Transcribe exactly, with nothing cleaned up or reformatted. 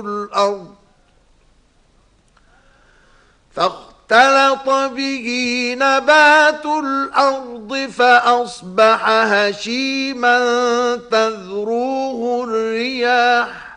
الأرض فاختلط به نبات الأرض فأصبح هشيما تذروه الرياح